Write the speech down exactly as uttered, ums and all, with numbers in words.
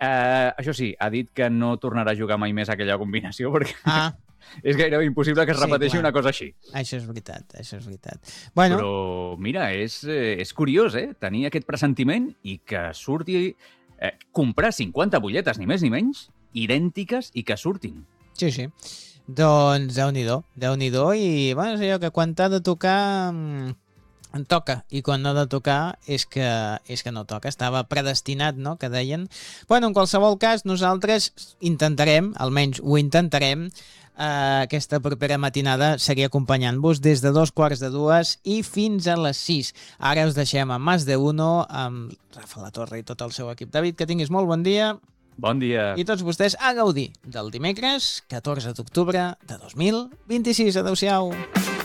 Uh, això sí, ha dit que no tornarà a jugar mai més aquella combinació perquè Ah. és gairebé impossible que es Sí, repeteixi clar. una cosa així. Això és veritat, això és veritat. Bueno, Però, mira, és, eh, és curiós, eh? Tenir aquest pressentiment i que surti... Eh, comprar cinquanta butlletes, ni més ni menys, idèntiques i que surtin. sí, sí. Doncs Déu-n'hi-do, Déu-n'hi-do, i bueno, és allò que quan t'ha de tocar mm, en toca, i quan no ha de tocar és que, és que no toca, estava predestinat, no?, que deien. Bueno, en qualsevol cas, nosaltres intentarem, almenys ho intentarem, eh, aquesta propera matinada seguir acompanyant-vos des de dos quarts de dues i fins a les sis. Ara us deixem a Más de Uno, amb Rafa La Torre i tot el seu equip. David, que tinguis molt bon dia. Bon dia. I tots vostès a gaudir del dimecres catorze d'octubre de dos mil vint-i-sis. Adéu-siau.